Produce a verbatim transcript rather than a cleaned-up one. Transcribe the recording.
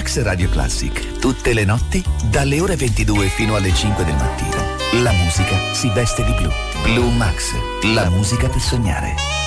Max Radio Classic. Tutte le notti, dalle ore ventidue fino alle cinque del mattino. La musica si veste di blu. Blue Max, la musica per sognare.